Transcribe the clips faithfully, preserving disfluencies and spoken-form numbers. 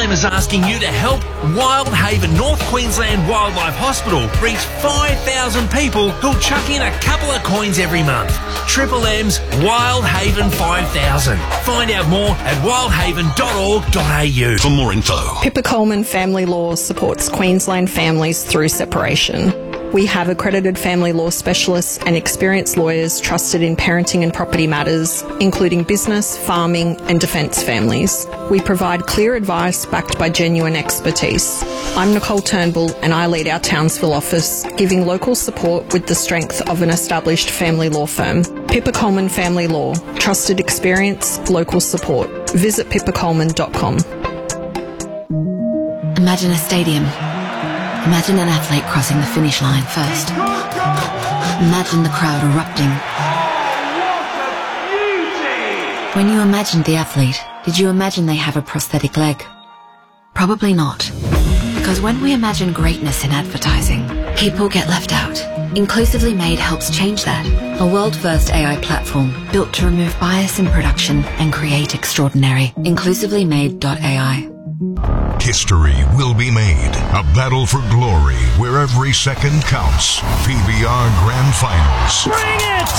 Queensland is asking you to help Wildhaven North Queensland Wildlife Hospital reach five thousand people who'll chuck in a couple of coins every month. Triple M's Wildhaven five thousand. Find out more at wildhaven dot org dot a u. For more info. Pippa Coleman Family Law supports Queensland families through separation. We have accredited family law specialists and experienced lawyers trusted in parenting and property matters, including business, farming and defence families. We provide clear advice backed by genuine expertise. I'm Nicole Turnbull and I lead our Townsville office, giving local support with the strength of an established family law firm. Pippa Coleman Family Law. Trusted experience, local support. Visit pippa coleman dot com. Imagine a stadium. Imagine an athlete crossing the finish line first. Imagine the crowd erupting. When you imagined the athlete, did you imagine they have a prosthetic leg? Probably not. Because when we imagine greatness in advertising, people get left out. Inclusively Made helps change that. A world-first A I platform built to remove bias in production and create extraordinary. inclusively made dot a i. History will be made. A battle for glory where every second counts. P B R Grand Finals. Bring it!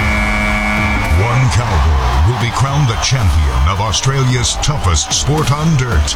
One cowboy will be crowned the champion of Australia's toughest sport on dirt.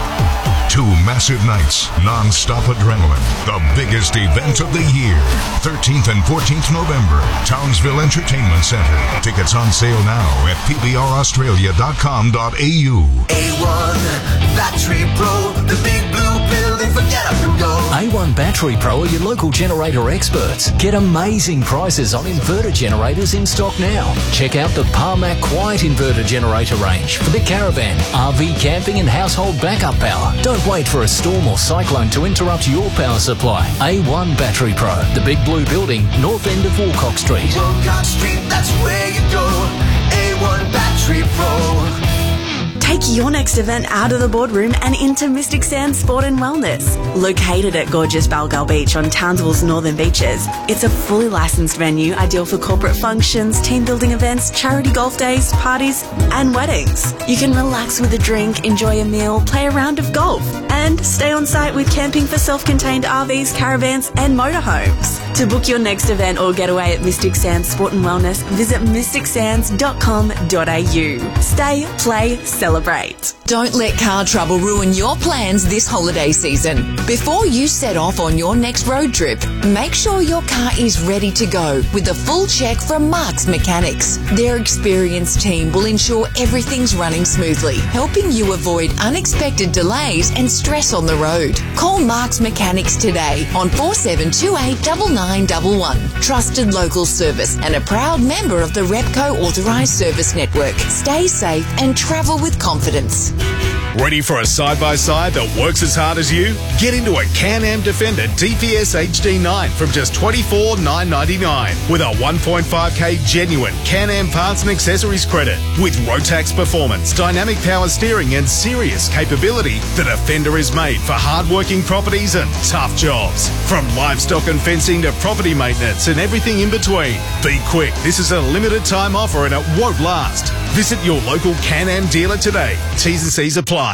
Two massive nights, non-stop adrenaline. The biggest event of the year. thirteenth and fourteenth November, Townsville Entertainment Centre. Tickets on sale now at p b r australia dot com dot a u. A one Battery Pro, the big blue building, forget up and go. A one Battery Pro are your local generator experts. Get amazing prices on inverter generators in stock now. Check out the Parmac Quiet Inverter Generator range for the caravan, R V camping and household backup power. Don't wait for a storm or cyclone to interrupt your power supply. A one Battery Pro, the big blue building, north end of Walcock Street. Walcock Street, that's where you go. A one Battery Pro. Take your next event out of the boardroom and into Mystic Sands Sport and Wellness. Located at gorgeous Balgal Beach on Townsville's northern beaches, it's a fully licensed venue ideal for corporate functions, team building events, charity golf days, parties and weddings. You can relax with a drink, enjoy a meal, play a round of golf and stay on site with camping for self-contained R Vs, caravans and motorhomes. To book your next event or getaway at Mystic Sands Sport and Wellness, visit mystic sands dot com dot a u. Stay, play, celebrate. Don't let car trouble ruin your plans this holiday season. Before you set off on your next road trip, make sure your car is ready to go with a full check from Mark's Mechanics. Their experienced team will ensure everything's running smoothly, helping you avoid unexpected delays and stress on the road. Call Mark's Mechanics today on four seven two eight nine nine one one. Trusted local service and a proud member of the Repco Authorised Service Network. Stay safe and travel with confidence. Ready for a side-by-side that works as hard as you? Get into a Can-Am Defender D P S H D nine from just twenty-four thousand nine hundred ninety-nine dollars with a one point five K genuine Can-Am parts and accessories credit. With Rotax performance, dynamic power steering and serious capability, the Defender is made for hard-working properties and tough jobs. From livestock and fencing to property maintenance and everything in between. Be quick, this is a limited time offer and it won't last. Visit your local Can-Am dealer today. T's and C's apply.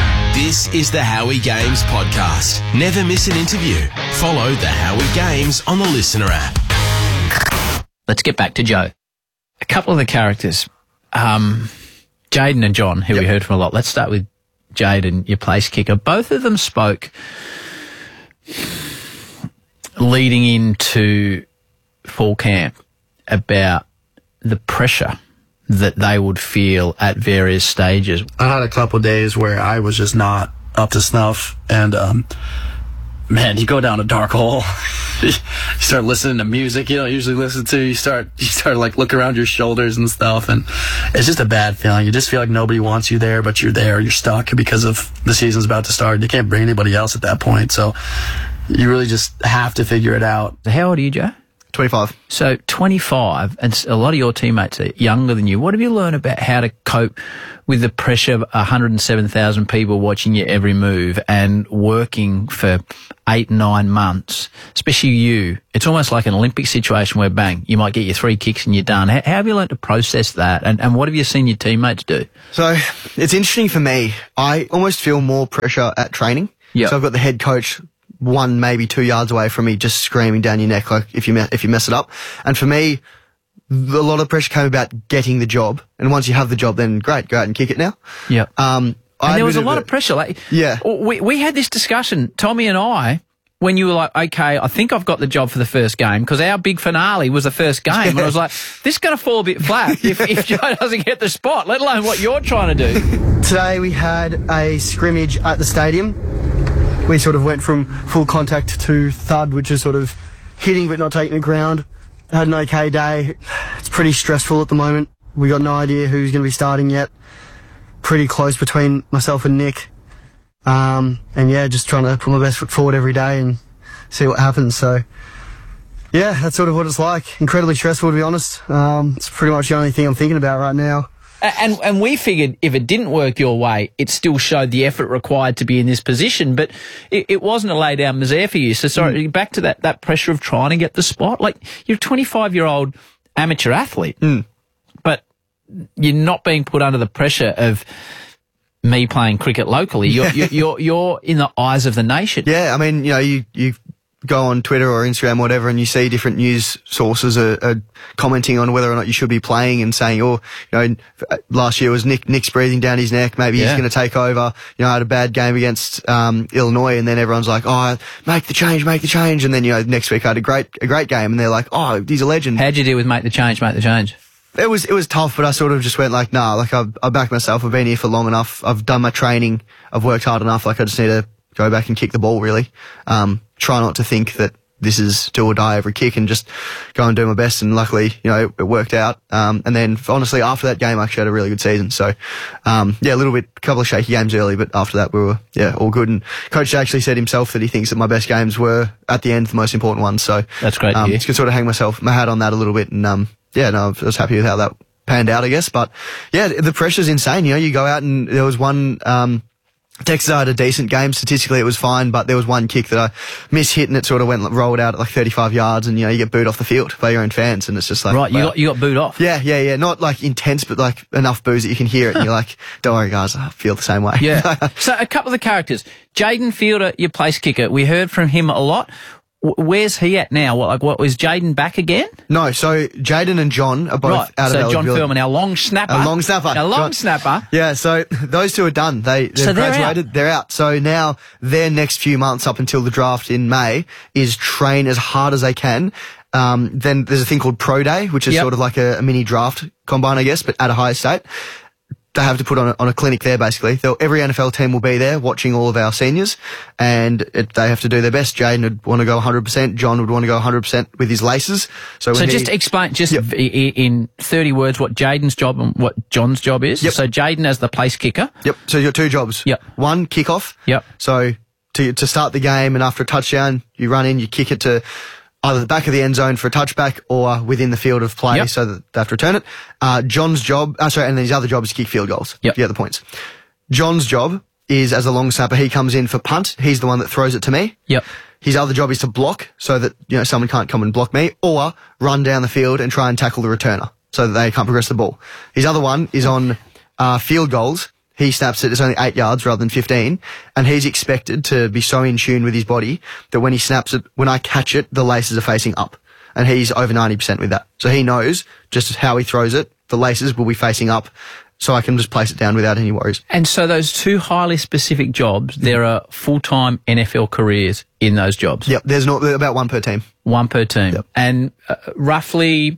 This is the Howie Games podcast. Never miss an interview. Follow the Howie Games on the Listener app. Let's get back to Joe. A couple of the characters, um, Jaden and John, who yep. we heard from a lot. Let's start with Jaden, your place kicker. Both of them spoke leading into fall camp about the pressure that they would feel at various stages. I had a couple of days where I was just not up to snuff, and um, man, you go down a dark hole. You start listening to music you don't usually listen to. You start, you start like look around your shoulders and stuff, and it's just a bad feeling. You just feel like nobody wants you there, but you're there. You're stuck because of the season's about to start. You can't bring anybody else at that point, so you really just have to figure it out. How old are you, Joe? twenty-five. So twenty-five, and s- a lot of your teammates are younger than you. What have you learned about how to cope with the pressure of one hundred seven thousand people watching your every move and working for eight, nine months, especially you? It's almost like an Olympic situation where, bang, you might get your three kicks and you're done. How, how have you learned to process that, and, and what have you seen your teammates do? So it's interesting for me. I almost feel more pressure at training. Yep. So I've got the head coach one, maybe two yards away from me, just screaming down your neck, like if you me- if you mess it up. And for me, a lot of pressure came about getting the job. And once you have the job, then great, go out and kick it now. Yeah. Um, And I there was a admitted lot that- of pressure. Like, Yeah. we we had this discussion, Tommy and I, when you were like, okay, I think I've got the job for the first game, because our big finale was the first game. And I was like, this is going to fall a bit flat if, if Joe doesn't get the spot, let alone what you're trying to do. Today we had a scrimmage at the stadium. We sort of went from full contact to thud, which is sort of hitting but not taking the ground. Had an okay day. It's pretty stressful at the moment. We got no idea who's going to be starting yet. Pretty close between myself and Nick. Um, and yeah, just trying to put my best foot forward every day and see what happens. So yeah, that's sort of what it's like. Incredibly stressful, to be honest. Um, it's pretty much the only thing I'm thinking about right now. And and we figured if it didn't work your way, it still showed the effort required to be in this position. But it, it wasn't a lay down misère for you. So sorry, mm. back to that, that pressure of trying to get the spot. Like, you're a twenty-five-year-old amateur athlete, mm. but you're not being put under the pressure of me playing cricket locally. You're, you're, you're, you're in the eyes of the nation. Yeah, I mean, you know, you, you go on Twitter or Instagram or whatever and you see different news sources are, are commenting on whether or not you should be playing and saying, oh, you know, last year was Nick, Nick's breathing down his neck. Maybe Yeah. he's going to take over. You know, I had a bad game against, um, Illinois, and then everyone's like, oh, make the change, make the change. And then, you know, next week I had a great, a great game, and they're like, oh, he's a legend. How'd you deal with make the change, make the change? It was, it was tough, but I sort of just went like, nah, like I, I backed myself. I've been here for long enough. I've done my training. I've worked hard enough. Like, I just need to go back and kick the ball, really. Um, try not to think that this is do or die every kick, and just go and do my best. And luckily, you know, it, it worked out. Um, and then honestly, after that game, I actually had a really good season. So, um, yeah, a little bit, a couple of shaky games early, but after that, we were, yeah, all good. And coach actually said himself that he thinks that my best games were at the end, the most important ones. So that's great. Um, to hear. just could sort of hang myself, my hat on that a little bit. And, um, yeah, no, I was happy with how that panned out, I guess. But yeah, the pressure's insane. You know, you go out and there was one, um, Texas had a decent game. Statistically, it was fine, but there was one kick that I mishit and it sort of went, rolled out at like thirty-five yards, and, you know, you get booed off the field by your own fans, and it's just like, Right, you wow. got you got booed off. Yeah, yeah, yeah. Not like intense, but like enough boos that you can hear it, and you're like, don't worry, guys, I feel the same way. Yeah. So a couple of the characters. Jaden Fielder, your place kicker. We heard from him a lot. W- Where's he at now? What, like, what was Jaden back again? No, so Jaden and John are both Right. out of So John eligibility. Philman, our long snapper. A long snapper. A long John- snapper. Yeah, so those two are done. They, they've So they're graduated. They're out. So now their next few months up until the draft in May is train as hard as they can. Um, then there's a thing called Pro Day, which is Yep. sort of like a, a mini draft combine, I guess, but at a higher state. They have to put on a, on a clinic there, basically. They'll, every N F L team will be there watching all of our seniors, and it, they have to do their best. Jaden would want to go one hundred percent. John would want to go one hundred percent with his laces. So, So when just he, explain, just Yep. i- i- in thirty words, what Jaden's job and what John's job is. Yep. So Jaden as the place kicker. Yep. So you've got two jobs. Yep. One, kickoff. Yep. So to to start the game, and after a touchdown, you run in, you kick it to either the back of the end zone for a touchback or within the field of play, Yep. so that they have to return it. Uh, John's job, uh, sorry, and then his other job is to kick field goals. Yep. You get the points. John's job is as a long snapper. He comes in for punt. He's the one that throws it to me. Yep. His other job is to block, so that, you know, someone can't come and block me, or run down the field and try and tackle the returner so that they can't progress the ball. His other one is on uh, field goals. He snaps it, it's only eight yards rather than fifteen, and he's expected to be so in tune with his body that when he snaps it, when I catch it, the laces are facing up. And he's over ninety percent with that. So he knows just how he throws it, the laces will be facing up, so I can just place it down without any worries. And so those two highly specific jobs, there are full-time N F L careers in those jobs. Yep, there's not, about one per team. One per team. Yep. And uh, roughly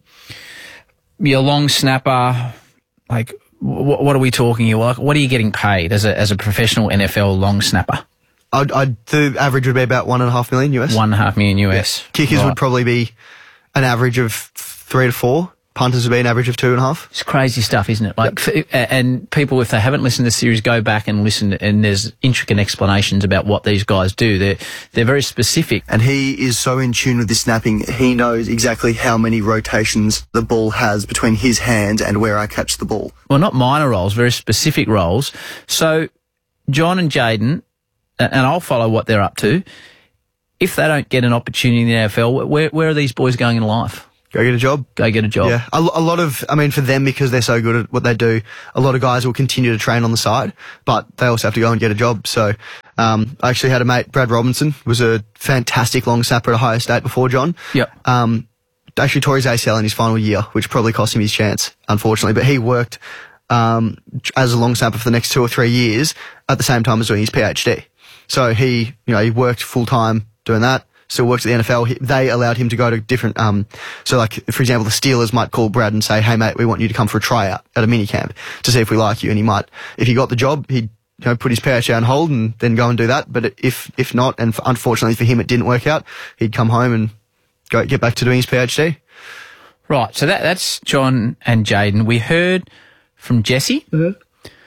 your long snapper, like, w- what are we talking here? Like, what are you getting paid as a as a professional N F L long snapper? I'd, I'd, the average would be about one and a half million U S. One and a half million U S. Kickers Right. would probably be an average of three to four. punters would be an average of two and a half. It's crazy stuff, isn't it? Like, yep. f- and people, if they haven't listened to the series, go back and listen, and there's intricate explanations about what these guys do. They're, they're very specific. And he is so in tune with the snapping, he knows exactly how many rotations the ball has between his hands and where I catch the ball. Well, not minor roles, very specific roles. So, John and Jayden, and I'll follow what they're up to, if they don't get an opportunity in the N F L, where, where are these boys going in life? Go get a job. Go get a job. Yeah. A, a lot of, I mean, for them, because they're so good at what they do, a lot of guys will continue to train on the side, but they also have to go and get a job. So, um, I actually had a mate, Brad Robinson, was a fantastic long snapper at Ohio State before John. Yep. Um, actually tore his A C L in his final year, which probably cost him his chance, unfortunately, but he worked, um, as a long snapper for the next two or three years at the same time as doing his PhD. So he, you know, he worked full time doing that. Still works at the N F L. He, they allowed him to go to different, um, so like, for example, the Steelers might call Brad and say, hey mate, we want you to come for a tryout at a mini camp to see if we like you. And he might, if he got the job, he'd, you know, put his PhD on hold and then go and do that. But if, if not, and unfortunately for him it didn't work out, he'd come home and go get back to doing his PhD. Right. So that, that's John and Jayden. We heard from Jesse. Mm-hmm.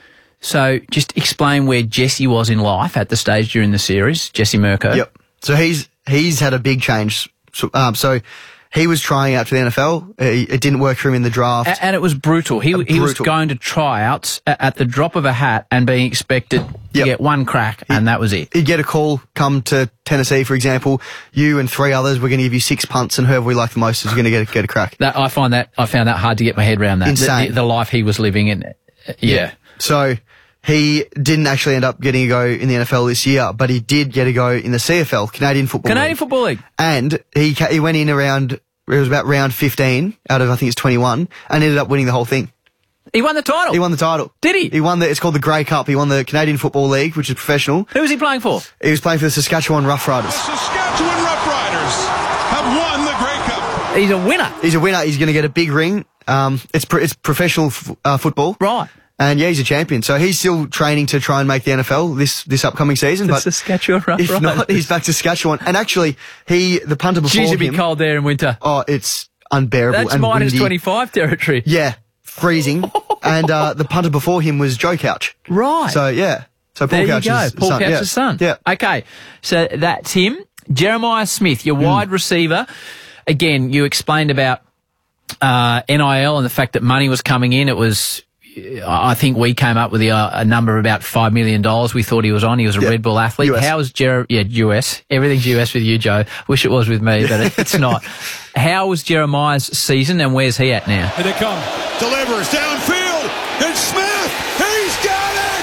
So just explain where Jesse was in life at the stage during the series, Jesse Mirko. Yep. So he's, he's had a big change. So, um, so he was trying out for the N F L. It, it didn't work for him in the draft. A- and it was brutal. He, brutal. he was going to tryouts at, at the drop of a hat and being expected to Yep. get one crack, he, and that was it. He'd get a call, come to Tennessee, for example, you and three others, we're going to give you six punts, and whoever we like the most is going to get, get a crack. That, I find that, I found that hard to get my head around that. Insane. The, the life he was living in. Yeah. yeah. So he didn't actually end up getting a go in the N F L this year, but he did get a go in the C F L, Canadian Football Canadian League. Football League. And he ca- he went in around, it was about round fifteen out of, I think it's twenty-one, and ended up winning the whole thing. He won the title? He won the title. Did he? He won the, it's called the Grey Cup. He won the Canadian Football League, which is professional. Who was he playing for? He was playing for the Saskatchewan Roughriders. The Saskatchewan Roughriders have won the Grey Cup. He's a winner. He's a winner. He's going to get a big ring. Um, it's pro- it's professional f- uh, football. Right. And yeah, he's a champion. So he's still training to try and make the N F L this, this upcoming season. The but Saskatchewan Roughriders. If not, he's back to Saskatchewan. And actually, he, the punter before Jeez, him. it'd be cold there in winter. Oh, it's unbearable. That's and minus windy. twenty-five territory. Yeah. Freezing. And, uh, the punter before him was Joe Couch. Right. So yeah. So Paul there Couch's you go. Paul son. Couch's yeah. son. Yeah. Okay. So that's him. Jeremiah Smith, your wide receiver. Again, you explained about uh, N I L and the fact that money was coming in. It was, I think we came up with the, uh, a number of about five million dollars we thought he was on. He was a Yep. Red Bull athlete. U S. How was Jer- yeah, U S. Everything's U S with you, Joe. Wish it was with me, but it, it's not. How was Jeremiah's season and where's he at now? Here they come. Delivers downfield. It's Smith. He's got it.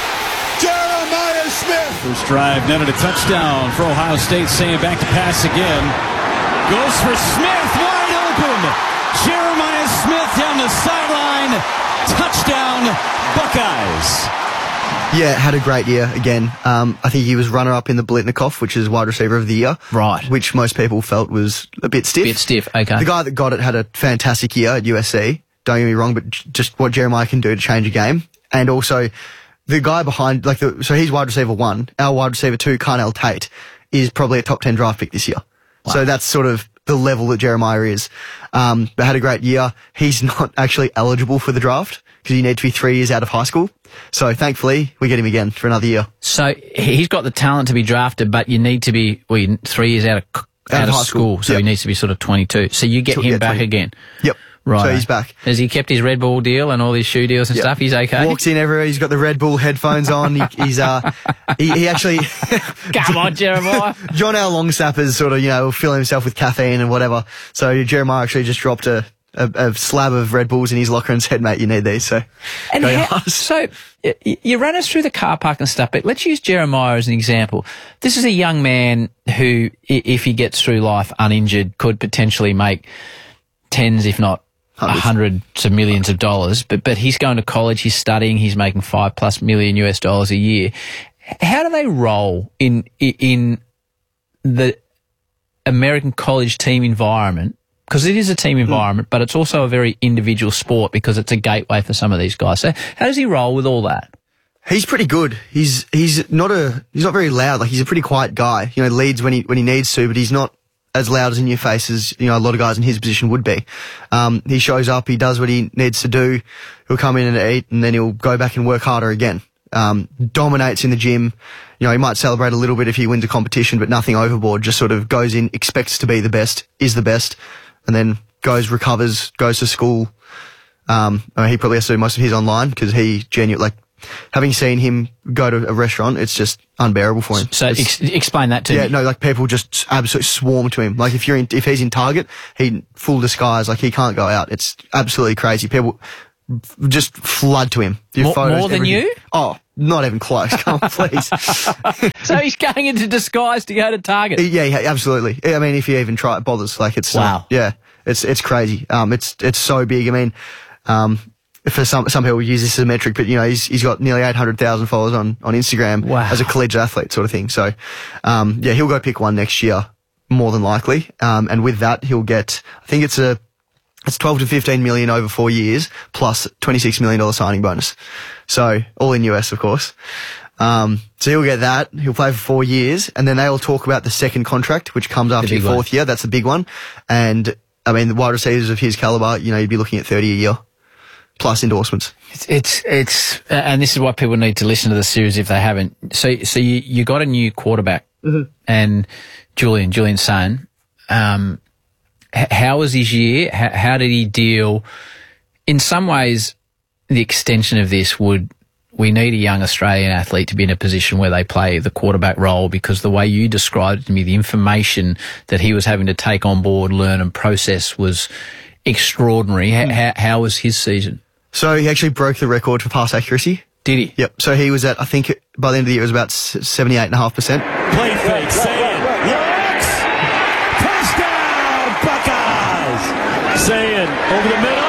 Jeremiah Smith. First drive netted a touchdown for Ohio State. Saying back to pass again. Goes for Smith. Wide open. Jeremiah Smith down the sideline. Touchdown, Buckeyes. Yeah, had a great year again. Um, I think he was runner-up in the Blitnikoff, which is wide receiver of the year. Right. Which most people felt was a bit stiff. Bit stiff, okay. The guy that got it had a fantastic year at U S C. Don't get me wrong, but j- just what Jeremiah can do to change a game. And also, the guy behind, like, the, so he's wide receiver one. Our wide receiver two, Carnell Tate, is probably a top ten draft pick this year. Wow. So that's sort of the level that Jeremiah is. Um, but had a great year. He's not actually eligible for the draft because you need to be three years out of high school. So thankfully, we get him again for another year. So he's got the talent to be drafted, but you need to be well, you- three years out of out, Out of of high school, school. so Yep. he needs to be sort of twenty-two. So you get So, him yeah, back twenty. again. Yep. Right. So he's back. Has he kept his Red Bull deal and all his shoe deals and Yep. stuff? He's okay. Walks in everywhere. He's got the Red Bull headphones on. He, he's uh, he, he actually. Come on, Jeremiah. John, our long snappers, sort of, you know, will fill himself with caffeine and whatever. So Jeremiah actually just dropped a, a, a slab of Red Bulls in his locker and said, "Mate, you need these." So, And go how, yours. so y- you ran us through the car park and stuff, but let's use Jeremiah as an example. This is a young man who, i- if he gets through life uninjured, could potentially make tens, if not Hundreds. hundreds of millions of dollars. But but he's going to college, he's studying, he's making five plus million U S dollars a year. How do they roll in in the American college team environment? Because it is a team environment, but it's also a very individual sport because it's a gateway for some of these guys. So how does he roll with all that? He's pretty good. He's he's not a he's not very loud. Like, he's a pretty quiet guy. You know, leads when he when he needs to, but he's not as loud as in your face as, you know, a lot of guys in his position would be. Um, he shows up, he does what he needs to do. He'll come in and eat, and then he'll go back and work harder again. Um, dominates in the gym. You know, he might celebrate a little bit if he wins a competition, but nothing overboard. Just sort of goes in, expects to be the best, is the best, and then goes, recovers, goes to school. Um, I mean, he probably has to do most of his online because he genuinely, like, having seen him go to a restaurant, it's just unbearable for him. So ex- explain that to yeah, me. Yeah, no, like people just absolutely swarm to him. Like if you're in, if he's in Target, he full disguise, like he can't go out. It's absolutely crazy. People just flood to him. Your More, photos, more than everything. you? Oh, not even close. Come on, please. So he's going into disguise to go to Target. Yeah, yeah, absolutely. I mean, if he even try it bothers, like it's Wow. Not, yeah, it's it's crazy. Um, it's it's so big. I mean, um. For some some people use this as a metric, but you know he's he's got nearly eight hundred thousand followers on on Instagram Wow. as a collegiate athlete sort of thing. So, um, yeah, he'll go pick one next year more than likely. Um, and with that he'll get, I think it's a it's twelve to fifteen million over four years plus twenty-six million dollar signing bonus. So all in U S, of course. Um, so he'll get that. He'll play for four years, and then they'll talk about the second contract, which comes after your big fourth one. year. That's the big one. And I mean, the wide receivers of his caliber, you know, you'd be looking at thirty a year. Plus endorsements. It's, it's, it's, uh, and this is why people need to listen to the series if they haven't. So, so you, you got a new quarterback, mm-hmm. and Julian, Julian's son. Um, h- how was his year? H- how did he deal? In some ways, the extension of this would, we need a young Australian athlete to be in a position where they play the quarterback role, because the way you described it to me, the information that he was having to take on board, learn and process was extraordinary. H- how, how was his season? So he actually broke the record for pass accuracy. Did he? Yep. So he was at, I think by the end of the year it was about seventy-eight point five percent. Play fake, Sayin. Looks. Touchdown, Buckeyes. Sayin over the middle.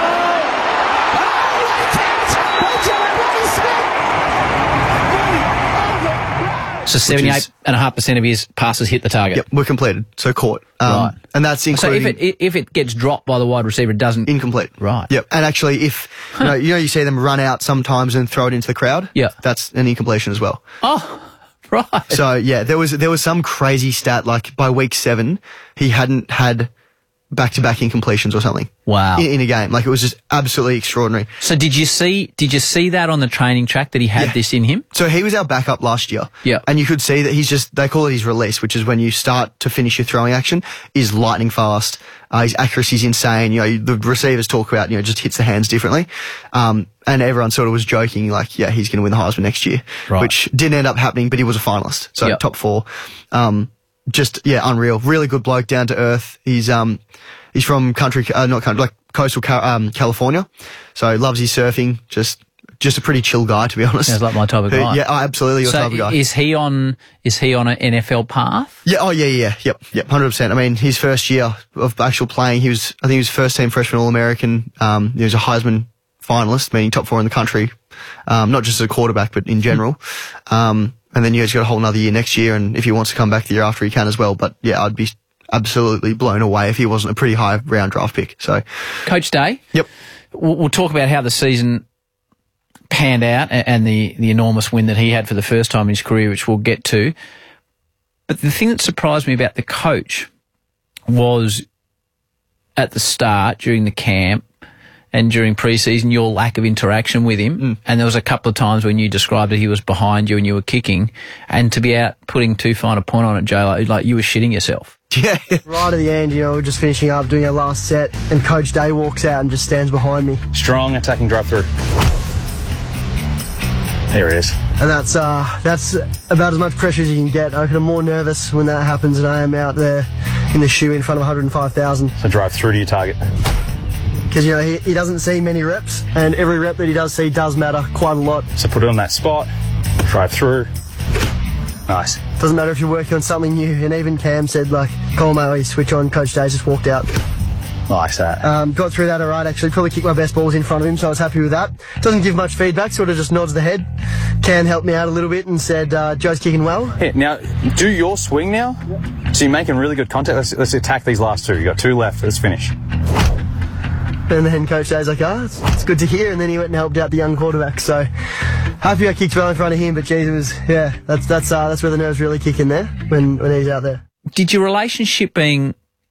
So seventy-eight point five percent of his passes hit the target. Yep, were completed. So caught. Um, Right. And that's including... So if it if it gets dropped by the wide receiver, it doesn't... Incomplete. Right. Yep. And actually if, you know, you know, you see them run out sometimes and throw it into the crowd? Yeah. That's an incompletion as well. Oh, right. So yeah, there was, there was some crazy stat, like by week seven, he hadn't had back-to-back incompletions or something. Wow. In, in a game. Like it was just absolutely extraordinary. So did you see did you see that on the training track that he had Yeah. this in him? So he was our backup last year. Yeah. And you could see that he's just, they call it his release, which is when you start to finish your throwing action, is lightning fast. Uh, his accuracy is insane. You know, the receivers talk about, you know, just hits the hands differently. Um, and everyone sort of was joking, like, yeah, he's going to win the Heisman next year. Right. Which didn't end up happening, but he was a finalist. So Yep. top four. Um, just, yeah, unreal. Really good bloke, down to earth. He's, um, he's from country, uh, not country, like coastal, um, California. So loves his surfing. Just, just a pretty chill guy, to be honest. Sounds like my type of Who- guy. Yeah, oh, absolutely your So type of guy. is he on is he on an N F L path? Yeah, oh yeah, yeah, yep, yep, one hundred percent. I mean, his first year of actual playing, he was, I think he was first team freshman All-American. Um, he was a Heisman finalist, meaning top four in the country, um, not just as a quarterback, but in general. Um, and then, yeah, he's got a whole another year next year, and if he wants to come back the year after, he can as well. But yeah, I'd be absolutely blown away if he wasn't a pretty high round draft pick. So, Coach Day? Yep. We'll, we'll talk about how the season panned out and, and the, the enormous win that he had for the first time in his career, which we'll get to. But the thing that surprised me about the coach was at the start, during the camp and during pre-season, your lack of interaction with him. Mm. And there was a couple of times when you described that he was behind you and you were kicking, and to be out putting too fine a point on it, Joe, like, like you were shitting yourself. Yeah. Right at the end, you know, we're just finishing up doing our last set, and Coach Day walks out and just stands behind me. Strong attacking drive through. There it is. And that's uh, that's about as much pressure as you can get. I reckon I'm more nervous when that happens than I am out there in the shoe in front of one hundred five thousand. So drive through to your target. Because, you know, he, he doesn't see many reps, and every rep that he does see does matter quite a lot. So put it on that spot, drive through. Nice. Doesn't matter if you're working on something new, and even Cam said, like, Cole Maui, switch on, Coach Day just walked out. Nice that. Um, got through that all right, actually. Probably kicked my best balls in front of him, so I was happy with that. Doesn't give much feedback, sort of just nods the head. Cam helped me out a little bit and said, uh, Joe's kicking well. Yeah, now, do your swing now. Yep. So you're making really good contact. Let's, let's attack these last two. You've got two left. Let's finish. And then Coach Day's like, ah, oh, it's, it's good to hear. And then he went and helped out the young quarterback. So happy I kicked well in front of him, but geez, it was, yeah, that's that's uh, that's where the nerves really kick in there when, when he's out there. Did your relationship being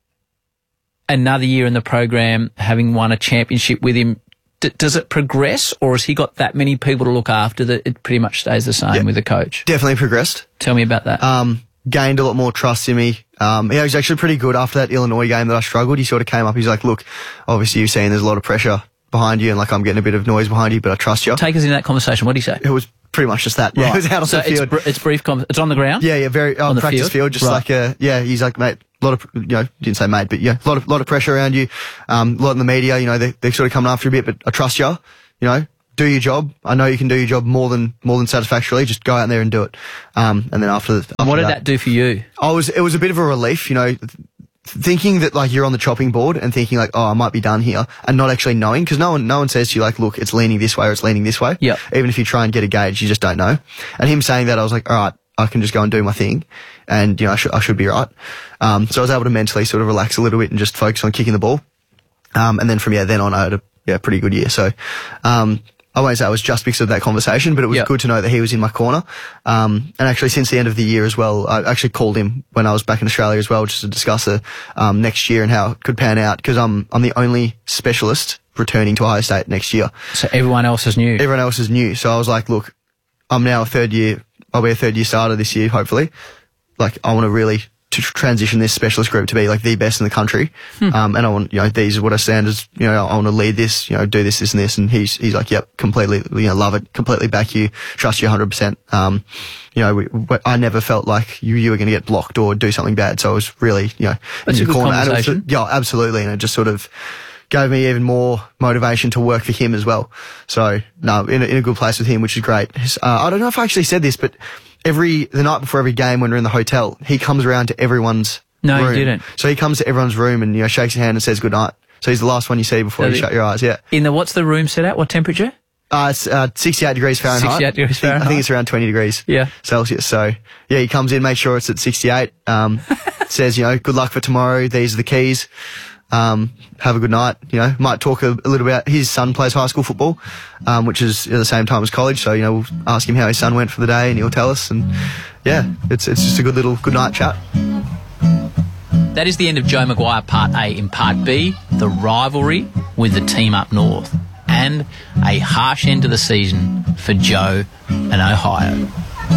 another year in the program, having won a championship with him, d- does it progress, or has he got that many people to look after that it pretty much stays the same Yeah. with the coach? Definitely progressed. Tell me about that. Um, gained a lot more trust in me. Um, yeah, he was actually pretty good after that Illinois game that I struggled. He sort of came up. He's like, look, obviously you've seen there's a lot of pressure behind you and like I'm getting a bit of noise behind you, but I trust you. Take us into that conversation. What did he say? It was pretty much just that. Yeah, Right. it was out on so the field. It's, br- it's brief. Com- it's on the ground. Yeah, yeah, very on, On the practice field? field, just Right. like uh, yeah. He's like, mate, a lot of you know, didn't say mate, but yeah, a lot of lot of pressure around you. Um, a lot in the media, you know, they they're sort of coming after you a bit, but I trust you. You know, do your job. I know you can do your job more than more than satisfactorily. Just go out there and do it. Um, and then after, after What did that, that do for you? I was it was a bit of a relief, you know, th- thinking that like you're on the chopping board and thinking like, oh, I might be done here, and not actually knowing, because no one no one says to you like, look, it's leaning this way or it's leaning this way. Yeah. Even if you try and get a gauge, you just don't know. And him saying that, I was like, all right, I can just go and do my thing, and you know, I should I should be right. Um, so I was able to mentally sort of relax a little bit and just focus on kicking the ball. Um, and then from yeah, then on, I had a yeah pretty good year. So, um. I won't say it was just because of that conversation, but it was Yep. good to know that he was in my corner. Um, and actually since the end of the year as well, I actually called him when I was back in Australia as well, just to discuss the, um, next year and how it could pan out, because I'm, I'm the only specialist returning to Ohio State next year. So everyone else is new. Everyone else is new. So I was like, look, I'm now a third year, I'll be a third year starter this year, hopefully. Like, I want to really to transition this specialist group to be like the best in the country. Hmm. Um, and I want, you know, these are what I stand as, you know, I want to lead this, you know, do this, this and this. And he's, he's like, yep, completely, you know, love it, completely back you, trust you one hundred percent. Um, you know, we, we, I never felt like you, you were going to get blocked or do something bad. So I was really, you know, That's in a your good corner. And it was- conversation. yeah, absolutely. And it just sort of gave me even more motivation to work for him as well. So no, in a, in a good place with him, which is great. His, uh, I don't know if I actually said this, but every, the night before every game when we're in the hotel, he comes around to everyone's No, you room. didn't. So he comes to everyone's room and, you know, shakes your hand and says good night. So he's the last one you see before So you the- shut your eyes. Yeah. In the what's the room set at? What temperature? Uh, it's, uh, sixty-eight degrees Fahrenheit. sixty-eight degrees I think- I Fahrenheit. think it's around twenty degrees Yeah. Celsius. So yeah, he comes in, makes sure it's at sixty-eight. Um, says, you know, good luck for tomorrow. These are the keys. Um, have a good night. You know, might talk a, a little about his son plays high school football, um, which is at the same time as college. So, you know, we'll ask him how his son went for the day and he'll tell us. And yeah, it's, it's just a good little good night chat. That is the end of Joe Maguire Part A. In Part B, the rivalry with the team up north, and a harsh end to the season for Joe and Ohio.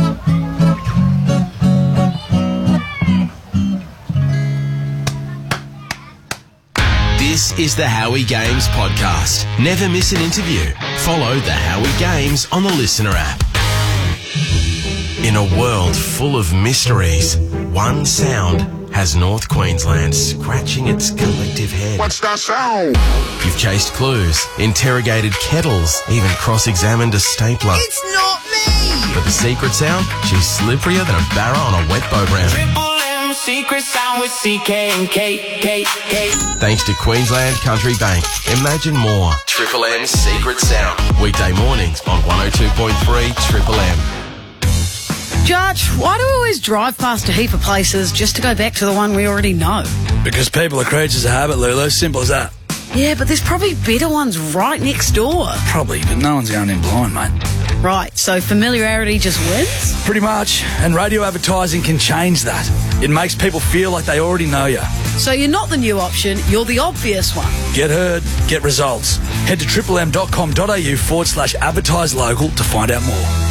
This is the Howie Games podcast. Never miss an interview. Follow the Howie Games on the Listener app. In a world full of mysteries, one sound has North Queensland scratching its collective head. What's that sound? You've chased clues, interrogated kettles, even cross-examined a stapler. It's not me! But the secret sound? She's slipperier than a barra on a wet bow round. Secret sound with C K and K, K, K. Thanks to Queensland Country Bank. Imagine more. Triple M's Secret Sound. Weekday mornings on one oh two point three Triple M. Judge, why do we always drive past a heap of places just to go back to the one we already know? Because people are creatures of habit, Lulu. Simple as that. Yeah, but there's probably better ones right next door. Probably, but no one's going in blind, mate. Right, so familiarity just wins? Pretty much. And radio advertising can change that. It makes people feel like they already know you. So you're not the new option, you're the obvious one. Get heard, get results. Head to triplem.com.au forward slash advertise local to find out more.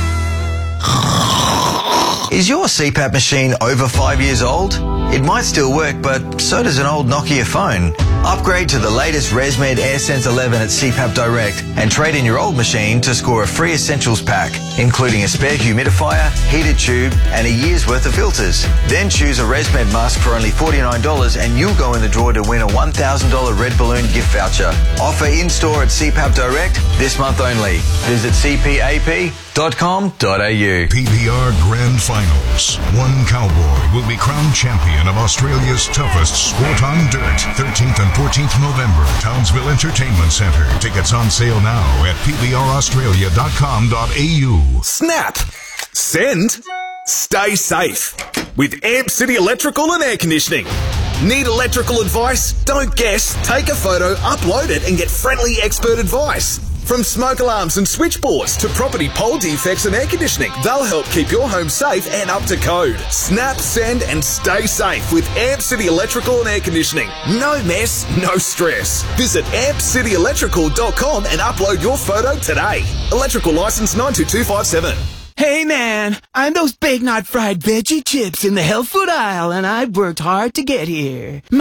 Is your C PAP machine over five years old? It might still work, but so does an old Nokia phone. Upgrade to the latest ResMed AirSense eleven at C PAP Direct and trade in your old machine to score a free essentials pack, including a spare humidifier, heated tube, and a year's worth of filters. Then choose a ResMed mask for only forty-nine dollars and you'll go in the draw to win a one thousand dollars Red Balloon gift voucher. Offer in-store at C PAP Direct this month only. Visit c p a p dot com dot a u. P B R Grand Finals. One cowboy will be crowned champion of Australia's toughest sport on dirt. thirteenth and fourteenth November, Townsville Entertainment Centre. Tickets on sale now at p b r australia dot com dot a u. Snap! Send! Stay safe with Amp City Electrical and Air Conditioning. Need electrical advice? Don't guess. Take a photo, upload it, and get friendly expert advice. From smoke alarms and switchboards to property pole defects and air conditioning, they'll help keep your home safe and up to code. Snap, send and stay safe with Amp City Electrical and Air Conditioning. No mess, no stress. Visit amp city electrical dot com and upload your photo today. Electrical license nine two two five seven. Hey man, I'm those big not fried veggie chips in the health food aisle and I've worked hard to get here.